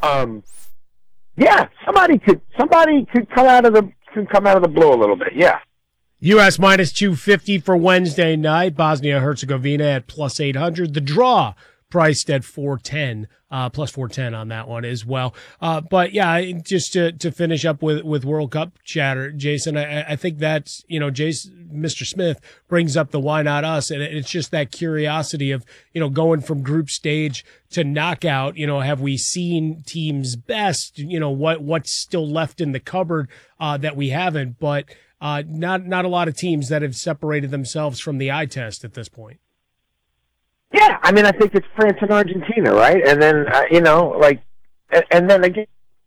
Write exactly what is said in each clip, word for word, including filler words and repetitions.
Um, yeah, somebody could somebody could come out of the could come out of the blue a little bit. Yeah. U S minus two fifty for Wednesday night. Bosnia-Herzegovina at plus eight hundred. The draw priced at four ten, uh, plus four ten on that one as well. Uh, but yeah, just to, to finish up with, with World Cup chatter, Jason, I, I think that's, you know, Jason, Mister Smith brings up the why not us. And it's just that curiosity of, you know, going from group stage to knockout. You know, have we seen teams best? You know, what, what's still left in the cupboard, uh, that we haven't, but, uh, not, not a lot of teams that have separated themselves from the eye test at this point. Yeah, I mean, I think it's France and Argentina, right? And then, uh, you know, like, and, and then again.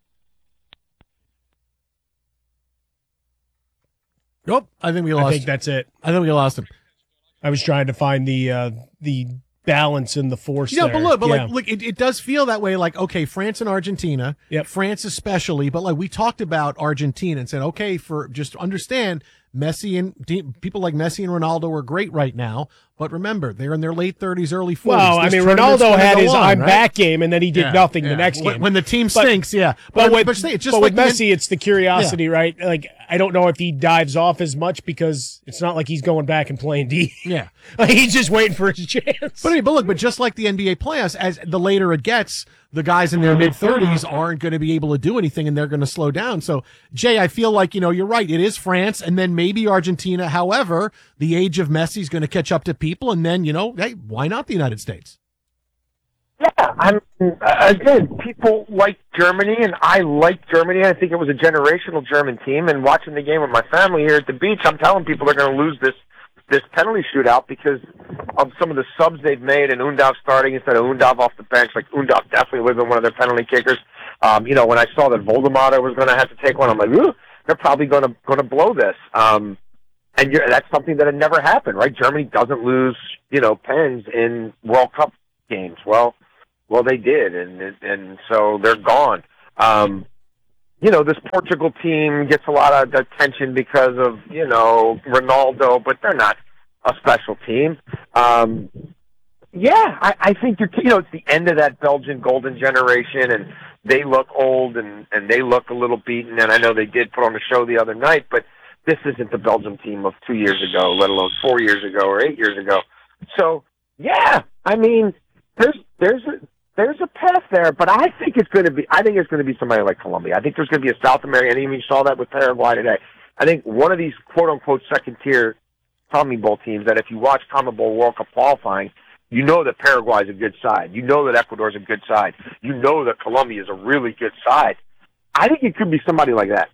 Nope, I think we lost. I think that's it. I think we lost him. I was trying to find the uh, the balance and the force. Yeah, there. but look, but yeah. like, look, it, it does feel that way. Like, okay, France and Argentina. Yep. France especially, but like we talked about Argentina and said, okay, for just understand. Messi and people like Messi and Ronaldo are great right now, but remember they're in their late thirties, early forties. Well, I This mean, tournament's Ronaldo gonna had go his on, I'm right? back game, and then he did Yeah, nothing yeah. the next when, game. when the team but, stinks. Yeah, but, but, with, but it's just but like with Messi, it's the curiosity, yeah. right? Like, I don't know if he dives off as much because it's not like he's going back and playing D. Yeah, like he's just waiting for his chance. But but look, but just like the N B A playoffs, as the later it gets, the guys in their mid thirties aren't going to be able to do anything, and they're going to slow down. So, Jay, I feel like you know you're right. It is France, and then maybe Argentina. However, the age of Messi is going to catch up to people, and then you know, hey, why not the United States? Yeah, I'm again. People like Germany, and I like Germany. I think it was a generational German team. And watching the game with my family here at the beach, I'm telling people they're going to lose this this penalty shootout because of some of the subs they've made, and Undav starting instead of Undav off the bench. Like Undav definitely would have been one of their penalty kickers. Um, you know, when I saw that Voldemar was going to have to take one, I'm like, ooh, they're probably going to going to blow this. Um, and you're, that's something that had never happened, right? Germany doesn't lose, you know, pens in World Cup games. Well. Well, they did, and and so they're gone. Um, you know, this Portugal team gets a lot of attention because of, you know, Ronaldo, but they're not a special team. Um, yeah, I, I think, you're, you know, it's the end of that Belgian golden generation, and they look old, and, and they look a little beaten, and I know they did put on a show the other night, but this isn't the Belgium team of two years ago, let alone four years ago or eight years ago. So, yeah, I mean, there's there's a, There's a path there, but I think it's going to be. I think it's going to be somebody like Colombia. I think there's going to be a South American. I even saw that with Paraguay today. I think one of these quote unquote second tier Tommy Bowl teams that if you watch Tommy Bowl World Cup qualifying, you know that Paraguay is a good side. You know that Ecuador is a good side. You know that Colombia is a really good side. I think it could be somebody like that.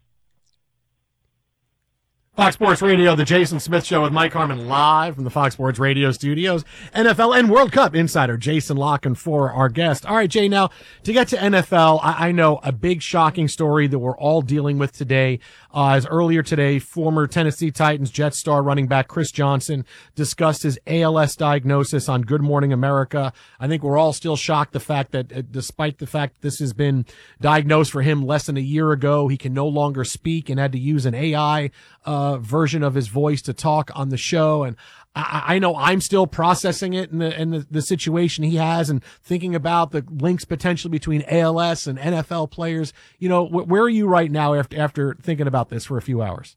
Fox Sports Radio, the Jason Smith Show with Mike Harmon live from the Fox Sports Radio studios. N F L and World Cup insider Jason Locken for our guest. All right, Jay, now to get to N F L, I, I know a big shocking story that we're all dealing with today. Uh, as earlier today, former Tennessee Titans Jet star running back Chris Johnson discussed his A L S diagnosis on Good Morning America. I think we're all still shocked the fact that uh, despite the fact this has been diagnosed for him less than a year ago, he can no longer speak and had to use an A I uh, version of his voice to talk on the show. And I, I know I'm still processing it and the, and the, the situation he has and thinking about the links potentially between A L S and N F L players. You know, wh- where are you right now after, after thinking about this for a few hours?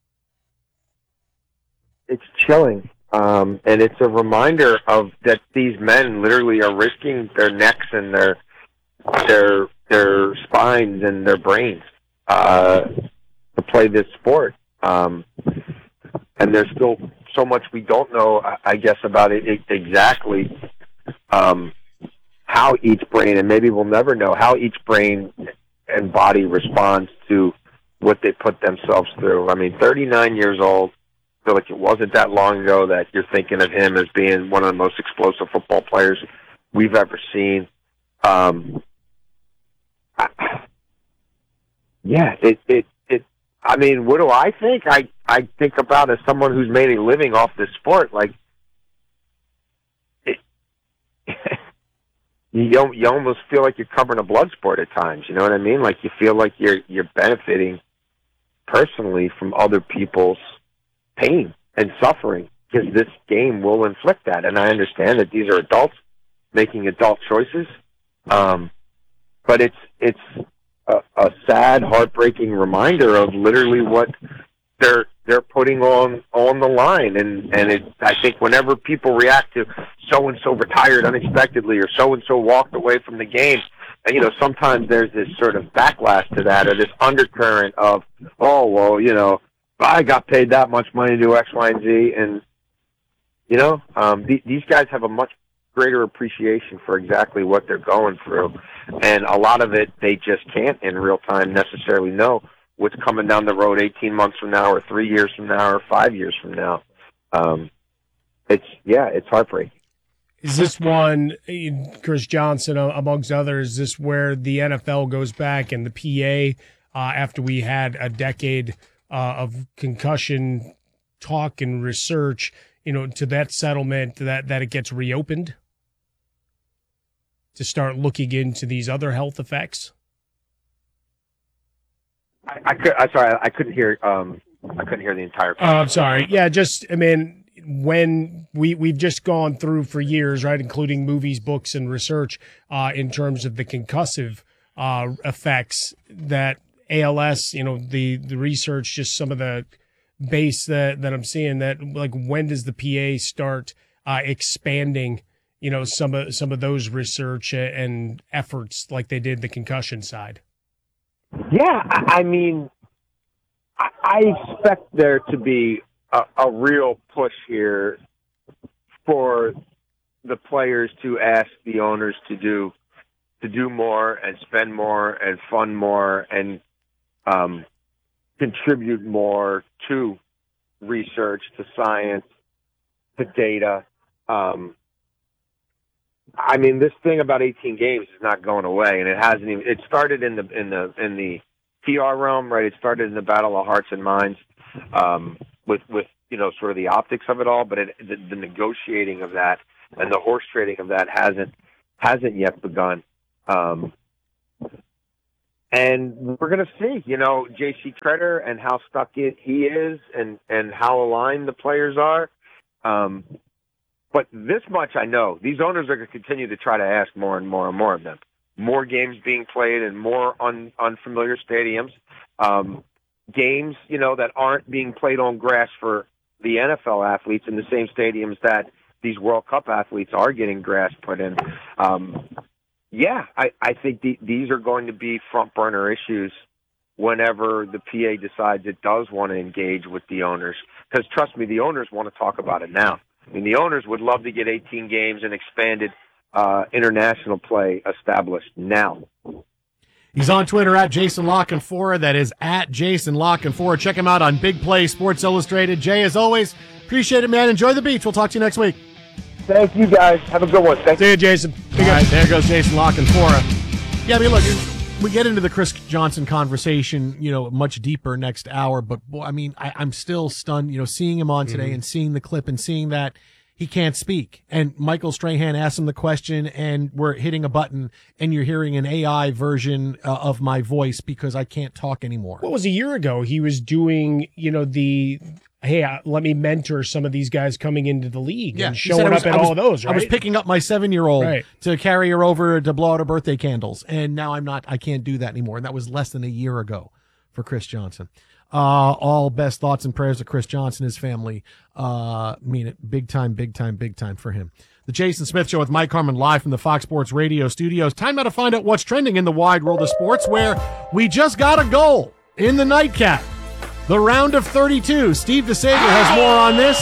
It's chilling. Um, and it's a reminder of that these men literally are risking their necks and their, their, their spines and their brains, uh, to play this sport. Um, and there's still so much we don't know, I guess, about it exactly, um, how each brain, and maybe we'll never know, how each brain and body responds to what they put themselves through. I mean, thirty-nine years old, I feel like it wasn't that long ago that you're thinking of him as being one of the most explosive football players we've ever seen. Um, I, yeah, it, it, I mean, what do I think? I, I think about as someone who's made a living off this sport. Like, it, you you almost feel like you're covering a blood sport at times. You know what I mean? Like you feel like you're you're benefiting personally from other people's pain and suffering because this game will inflict that. And I understand that these are adults making adult choices, um, but it's it's a, a sad, heartbreaking reminder of literally what they're they're putting on on the line. And and it, I think whenever people react to so and so retired unexpectedly or so and so walked away from the game, you know, sometimes there's this sort of backlash to that, or this undercurrent of, oh well, you know, I got paid that much money to do X, Y, and Z, and you know, um, th- these guys have a much greater appreciation for exactly what they're going through. And a lot of it, they just can't in real time necessarily know what's coming down the road eighteen months from now or three years from now or five years from now. Um, it's, yeah, it's heartbreaking. Is this one, Chris Johnson, amongst others, is this where the N F L goes back and the P A, uh, after we had a decade uh, of concussion talk and research, you know, to that settlement, that, that it gets reopened to start looking into these other health effects? I, I could, I'm sorry, I couldn't hear. Um, I couldn't hear the entire. Oh, I'm sorry. Yeah, just I mean, when we we've just gone through for years, right, including movies, books, and research, uh, in terms of the concussive uh, effects that A L S. You know, the the research, just some of the base that that I'm seeing. That like, when does the P A start uh, expanding? You know, some of some of those research and efforts like they did the concussion side. Yeah, I, I mean, I, I expect there to be a, a real push here for the players to ask the owners to do to do more and spend more and fund more and um, contribute more to research, to science, to data. Um, I mean, this thing about eighteen games is not going away, and it hasn't even. It started in the in the in the P R realm, right? It started in the battle of hearts and minds, um, with with you know sort of the optics of it all, but it, the, the negotiating of that and the horse trading of that hasn't hasn't yet begun. Um, and we're going to see, you know, J C Treader and how stuck it he is, and and how aligned the players are. Um, But this much I know, these owners are going to continue to try to ask more and more and more of them. More games being played in more un, unfamiliar stadiums. Um, games, you know, that aren't being played on grass for the N F L athletes in the same stadiums that these World Cup athletes are getting grass put in. Um, yeah, I, I think the, these are going to be front burner issues whenever the P A decides it does want to engage with the owners. Because trust me, the owners want to talk about it now. I mean, the owners would love to get eighteen games and expanded uh, international play established now. He's on Twitter at Jason La Canfora. That is at Jason La Canfora. Check him out on Big Play Sports Illustrated. Jay, as always, appreciate it, man. Enjoy the beach. We'll talk to you next week. Thank you, guys. Have a good one. Thank See you, Jason. All right, there goes Jason La Canfora. Yeah, I mean, look, we get into the Chris Johnson conversation, you know, much deeper next hour. But, boy, I mean, I, I'm still stunned, you know, seeing him on today mm-hmm. and seeing the clip and seeing that he can't speak. And Michael Strahan asked him the question, and we're hitting a button, and you're hearing an A I version uh, of my voice because I can't talk anymore. What was a year ago? He was doing, you know, the, hey, uh, let me mentor some of these guys coming into the league yeah, and showing was, up at was, all of those, right? I was picking up my seven-year-old right. to carry her over to blow out her birthday candles, and now I'm not, I can't do that anymore. And that was less than a year ago for Chris Johnson. Uh, all best thoughts and prayers to Chris Johnson, his family. Uh, mean it big time, big time, big time for him. The Jason Smith Show with Mike Harmon live from the Fox Sports Radio studios. Time now to find out what's trending in the wide world of sports, where we just got a goal in the nightcap. The round of thirty-two. Steve DeSager has more on this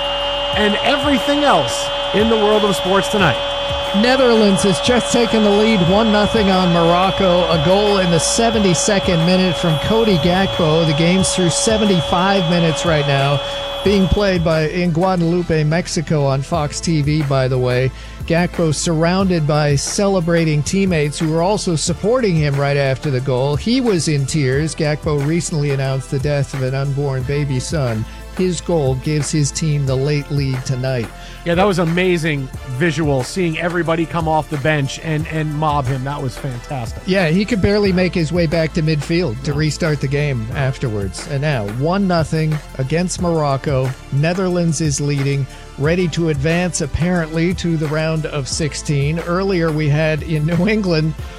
and everything else in the world of sports tonight. Netherlands has just taken the lead one nothing on Morocco. A goal in the seventy-second minute from Cody Gakpo. The game's through seventy-five minutes right now. Being played by in Guadalupe, Mexico on Fox T V, by the way. Gakpo surrounded by celebrating teammates who were also supporting him right after the goal. He was in tears. Gakpo recently announced the death of an unborn baby son. His goal gives his team the late lead tonight. Yeah, that was amazing visual, seeing everybody come off the bench and, and mob him. That was fantastic. Yeah, he could barely make his way back to midfield to restart the game afterwards. And now, one nothing against Morocco. Netherlands is leading, ready to advance apparently to the round of sixteen. Earlier we had in New England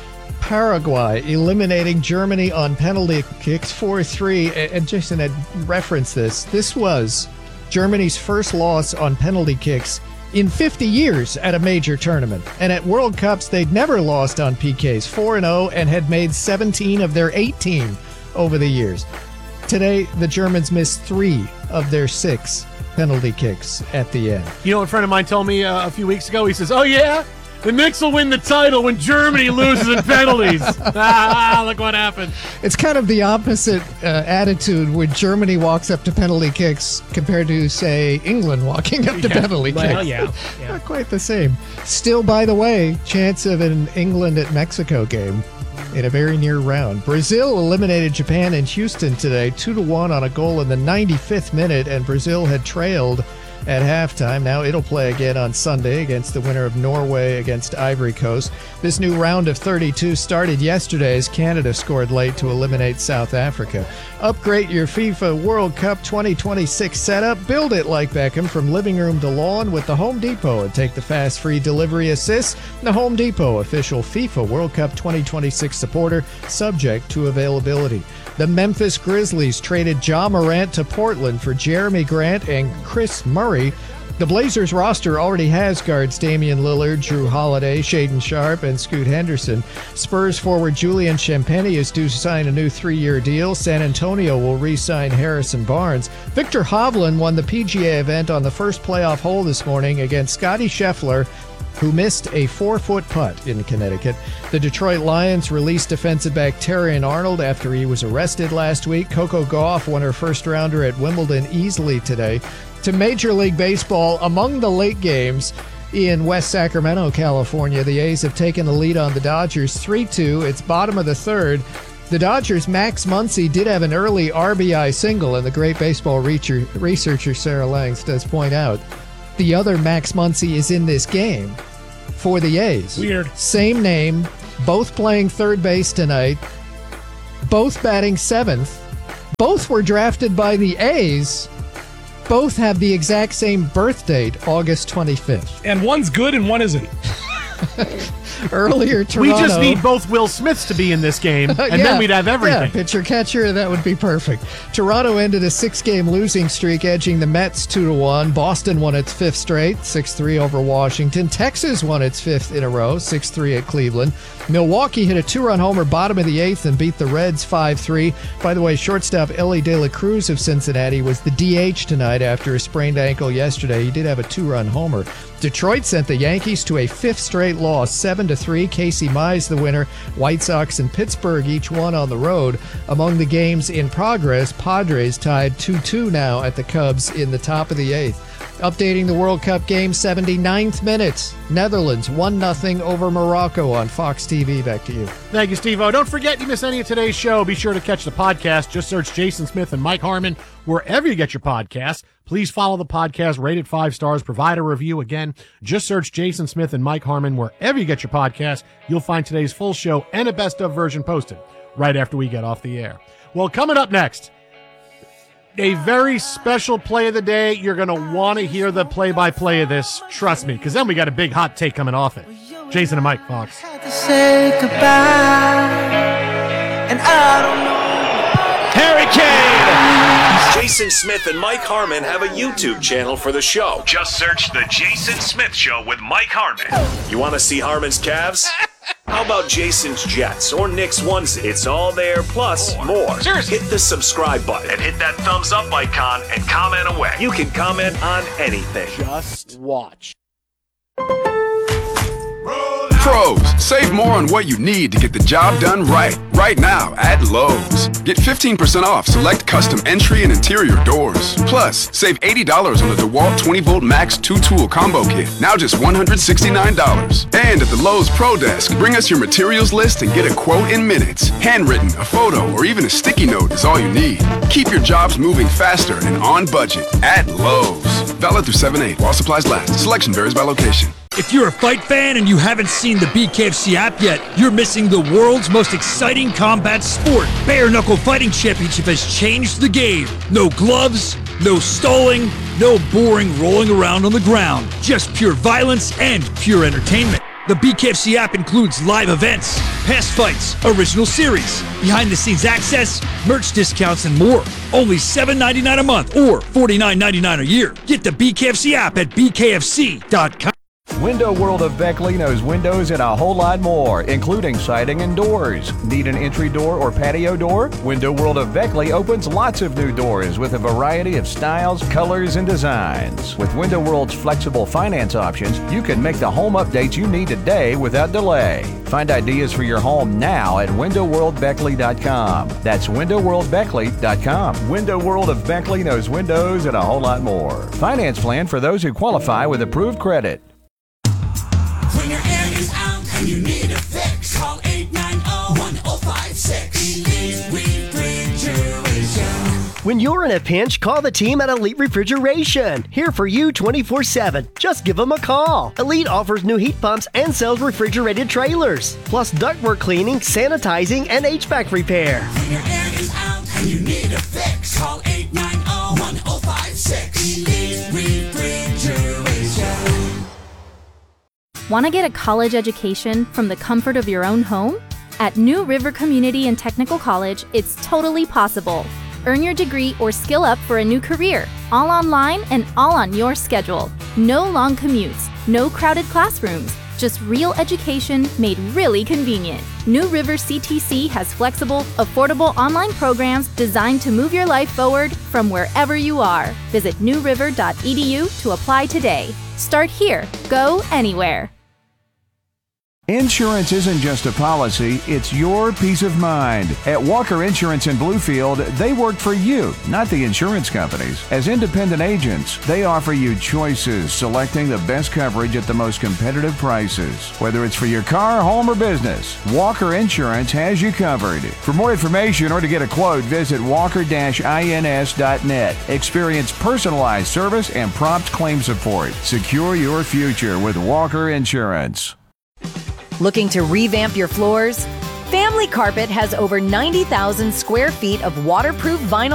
Paraguay eliminating Germany on penalty kicks four three. And Jason had referenced this. This was Germany's first loss on penalty kicks in fifty years at a major tournament. And at World Cups, they'd never lost on P Ks, four and oh, and had made seventeen of their eighteen over the years. Today, the Germans missed three of their six penalty kicks at the end. You know what a friend of mine told me uh, a few weeks ago? He says, oh, yeah? The Knicks will win the title when Germany loses in penalties. Ah, look what happened. It's kind of the opposite uh, attitude when Germany walks up to penalty kicks compared to, say, England walking up to Yeah. penalty Well, kicks. yeah. yeah. Not quite the same. Still, by the way, chance of an England at Mexico game in a very near round. Brazil eliminated Japan in Houston today, two to one on a goal in the ninety-fifth minute, and Brazil had trailed at halftime. Now it'll play again on Sunday against the winner of Norway against Ivory Coast. This new round of thirty-two started yesterday as Canada scored late to eliminate South Africa. Upgrade your FIFA World Cup twenty twenty-six setup. Build it like Beckham from living room to lawn with the Home Depot and take the fast free delivery assist. The Home Depot, official FIFA World Cup twenty twenty-six supporter, subject to availability. The Memphis Grizzlies traded Ja Morant to Portland for Jeremy Grant and Chris Murray. The Blazers roster already has guards Damian Lillard, Drew Holiday, Shaedon Sharpe, and Scoot Henderson. Spurs forward Julian Champagny is due to sign a new three-year deal. San Antonio will re-sign Harrison Barnes. Victor Hovland won the P G A event on the first playoff hole this morning against Scottie Scheffler, who missed a four-foot putt in Connecticut. The Detroit Lions released defensive back Terrion Arnold after he was arrested last week. Coco Gauff won her first-rounder at Wimbledon easily today. To Major League Baseball, among the late games in West Sacramento, California, the A's have taken the lead on the Dodgers three two. It's bottom of the third. The Dodgers' Max Muncy did have an early R B I single, and the great baseball researcher Sarah Langs does point out the other Max Muncy is in this game for the A's. Weird. Same name, both playing third base tonight, both batting seventh, both were drafted by the A's, both have the exact same birth date, August twenty-fifth. And one's good and one isn't. Earlier, Toronto. We just need both Will Smiths to be in this game, and Yeah, then we'd have everything. Yeah, pitcher catcher, that would be perfect. Toronto ended a six-game losing streak, edging the Mets two to one. Boston won its fifth straight, six three over Washington. Texas won its fifth in a row, six three at Cleveland. Milwaukee hit a two-run homer bottom of the eighth and beat the Reds five three. By the way, shortstop Ellie De La Cruz of Cincinnati was the D H tonight after a sprained ankle yesterday. He did have a two-run homer. Detroit sent the Yankees to a fifth straight loss, seven to three. Casey Mize the winner. White Sox and Pittsburgh each won on the road. Among the games in progress, Padres tied two two now at the Cubs in the top of the eighth. Updating the World Cup game, seventy-ninth minute. Netherlands one nothing over Morocco on Fox T V. Back to you. Thank you, Steve-O. Don't forget, you miss any of today's show, be sure to catch the podcast. Just search Jason Smith and Mike Harmon wherever you get your podcasts. Please follow the podcast, rate it five stars, provide a review. Again, just search Jason Smith and Mike Harmon wherever you get your podcasts. You'll find today's full show and a best-of version posted right after we get off the air. Well, coming up next, a very special play of the day. You're going to want to hear the play-by-play of this. Trust me, because then we got a big hot take coming off it. Jason and Mike, Fox. Had to say goodbye, and I don't know. Harry Kane! Jason Smith and Mike Harmon have a YouTube channel for the show. Just search The Jason Smith Show with Mike Harmon. You want to see Harmon's calves? How about Jason's Jets or Nick's onesie? It's all there, plus more. Seriously. Hit the subscribe button. And hit that thumbs up icon and comment away. You can comment on anything. Just watch. Pros, save more on what you need to get the job done right. Right now at Lowe's. Get fifteen percent off select custom entry and interior doors. Plus, save eighty dollars on the DeWalt twenty volt Max two tool combo kit. Now just one hundred sixty-nine dollars. And at the Lowe's Pro Desk, bring us your materials list and get a quote in minutes. Handwritten, a photo, or even a sticky note is all you need. Keep your jobs moving faster and on budget at Lowe's. Valid through seven eight while supplies last. Selection varies by location. If you're a fight fan and you haven't seen the B K F C app yet, you're missing the world's most exciting combat sport. Bare Knuckle Fighting Championship has changed the game. No gloves, no stalling, no boring rolling around on the ground. Just pure violence and pure entertainment. The B K F C app includes live events, past fights, original series, behind-the-scenes access, merch discounts, and more. Only seven dollars and ninety-nine cents a month or forty-nine ninety-nine a year. Get the B K F C app at B K F C dot com. Window World of Beckley knows windows and a whole lot more, including siding and doors. Need an entry door or patio door? Window World of Beckley opens lots of new doors with a variety of styles, colors, and designs. With Window World's flexible finance options, you can make the home updates you need today without delay. Find ideas for your home now at window world beckley dot com. That's window world beckley dot com. Window World of Beckley knows windows and a whole lot more. Finance plan for those who qualify with approved credit. When your air is out and you need a fix, call eight nine zero, one zero five six. Elite Refrigeration. When you're in a pinch, call the team at Elite Refrigeration. Here for you twenty-four seven. Just give them a call. Elite offers new heat pumps and sells refrigerated trailers, plus ductwork cleaning, sanitizing, and H V A C repair. When your air is out and you need a fix, call eight nine zero, one zero five six. Elite Refrigeration. Want to get a college education from the comfort of your own home? At New River Community and Technical College, it's totally possible. Earn your degree or skill up for a new career, all online and all on your schedule. No long commutes, no crowded classrooms, just real education made really convenient. New River C T C has flexible, affordable online programs designed to move your life forward from wherever you are. Visit new river dot e d u to apply today. Start here, go anywhere. Insurance isn't just a policy, it's your peace of mind. At Walker Insurance in Bluefield, they work for you, not the insurance companies. As independent agents, they offer you choices, selecting the best coverage at the most competitive prices. Whether it's for your car, home, or business, Walker Insurance has you covered. For more information or to get a quote, visit walker dash ins dot net. Experience personalized service and prompt claim support. Secure your future with Walker Insurance. Looking to revamp your floors? Family Carpet has over ninety thousand square feet of waterproof vinyl